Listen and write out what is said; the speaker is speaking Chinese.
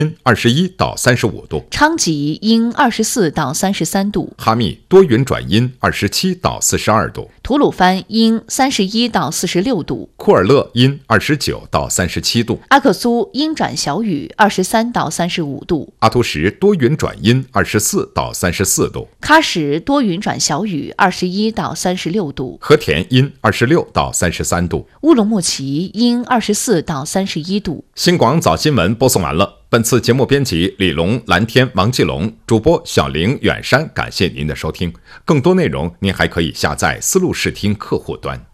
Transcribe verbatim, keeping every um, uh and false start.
阴二十一到三十五度， 昌吉阴二十四到三十三度， 哈密多云转阴二十七到四十二度， 吐鲁番阴三十一到四十六度， 库尔勒阴二十九到三十七度， 阿克苏阴转小雨二十三到三十五度， 阿图什多云转阴二十四到三十四度， 喀什多云转小雨二十一到三十六度， 和田阴二十六到三十三度， 乌鲁木齐阴二十四到三十一度。 新广早新闻播送完了。本次节目编辑李龙、蓝天、王继龙，主播小玲、远山，感谢您的收听。更多内容您还可以下载思路视听客户端。